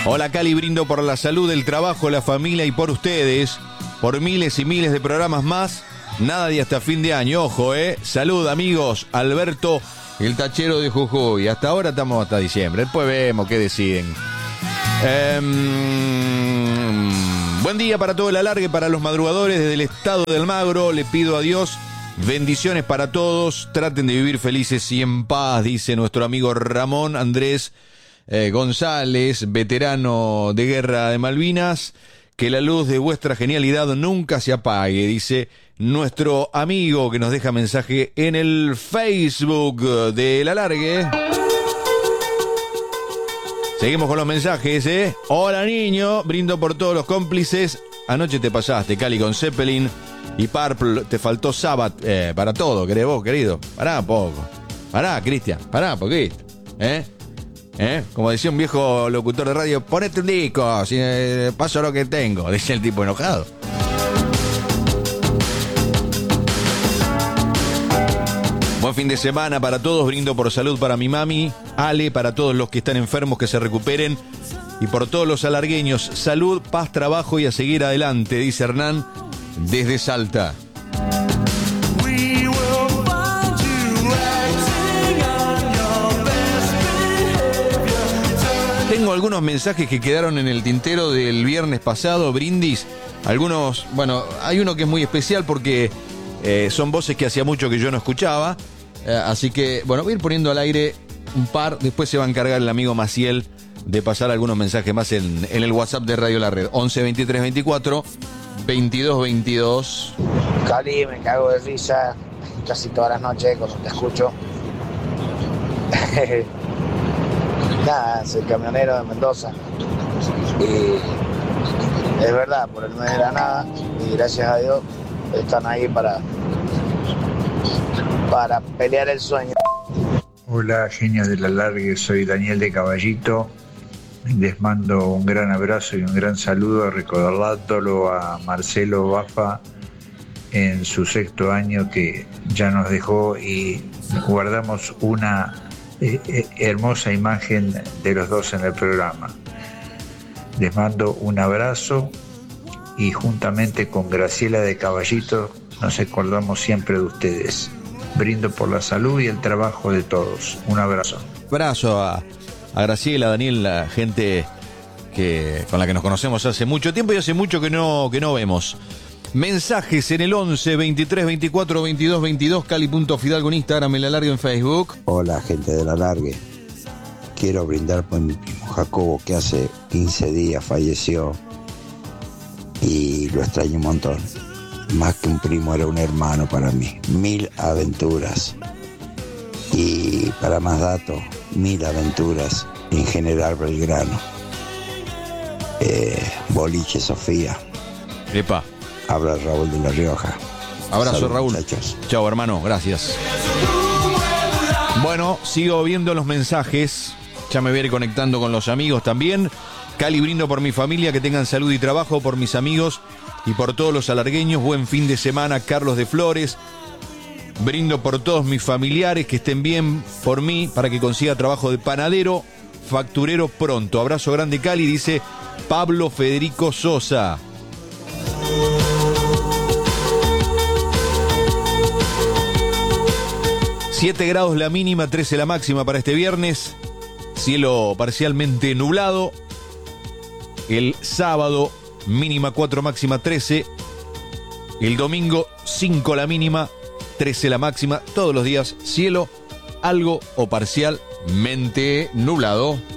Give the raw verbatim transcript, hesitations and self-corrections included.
Hola Cali, brindo por la salud, el trabajo, la familia y por ustedes, por miles y miles de programas más. Nada de hasta fin de año, ojo, eh. Salud, amigos. Alberto, el tachero de Jujuy. Hasta ahora estamos hasta diciembre. Después vemos qué deciden. Eh, buen día para todo el alargue, para los madrugadores desde el estado de Almagro. Le pido a Dios bendiciones para todos. Traten de vivir felices y en paz, dice nuestro amigo Ramón Andrés eh, González, veterano de guerra de Malvinas. Que la luz de vuestra genialidad nunca se apague, dice nuestro amigo que nos deja mensaje en el Facebook del alargue. Seguimos con los mensajes, ¿eh? Hola niño, brindo por todos los cómplices. Anoche te pasaste, Cali, con Zeppelin y Purple. Te faltó Sabbath eh, para todo, ¿querés vos, querido? Pará un poco. Pará, Cristian, pará, poquito. ¿Eh? ¿Eh? Como decía un viejo locutor de radio, ponete un disco, si eh, paso lo que tengo, decía el tipo enojado. Buen fin de semana para todos, brindo por salud para mi mami, Ale, para todos los que están enfermos que se recuperen y por todos los alargueños, salud, paz, trabajo y a seguir adelante, dice Hernán desde Salta. Tengo algunos mensajes que quedaron en el tintero del viernes pasado, brindis. Algunos, bueno, hay uno que es muy especial porque eh, son voces que hacía mucho que yo no escuchaba. Eh, así que, bueno, voy a ir poniendo al aire un par. Después se va a encargar el amigo Maciel de pasar algunos mensajes más en, en el WhatsApp de Radio La Red. once veintitrés veinticuatro veintidós veintidós. Cali, me cago de risa casi todas las noches cuando te escucho. Nada, soy camionero de Mendoza y es verdad, por el medio de la nada, y gracias a Dios están ahí para para pelear el sueño. Hola, genios del alargue, soy Daniel de Caballito. Les mando un gran abrazo y un gran saludo, recordándolo a Marcelo Bafa en su sexto año que ya nos dejó, y guardamos una Eh, eh, hermosa imagen de los dos en el programa. Les mando un abrazo y juntamente con Graciela de Caballito nos acordamos siempre de ustedes. Brindo por la salud y el trabajo de todos. Un abrazo. Abrazo a, a Graciela, a Daniel, la gente que, con la que nos conocemos hace mucho tiempo y hace mucho que no, que no vemos. Mensajes en el once veintitrés veinticuatro veintidós veintidós, Cali.Fidalgo en Instagram, el alargue en Facebook. Hola, gente del alargue. Quiero brindar por mi primo Jacobo, que hace quince días falleció y lo extraño un montón. Más que un primo, era un hermano para mí. Mil aventuras. Y para más datos, mil aventuras en General Belgrano. Eh, Boliche Sofía. Epa. Habla Raúl de La Rioja. Abrazo, Salud, Raúl. Muchachos. Chao, hermano. Gracias. Bueno, sigo viendo los mensajes. Ya me voy a ir conectando con los amigos también. Cali, brindo por mi familia, que tengan salud y trabajo, por mis amigos y por todos los alargueños. Buen fin de semana, Carlos de Flores. Brindo por todos mis familiares, que estén bien, por mí, para que consiga trabajo de panadero, facturero pronto. Abrazo grande, Cali, dice Pablo Federico Sosa. siete grados la mínima, trece la máxima para este viernes. Cielo parcialmente nublado. El sábado, mínima cuatro, máxima trece. El domingo, cinco la mínima, trece la máxima. Todos los días, cielo algo o parcialmente nublado.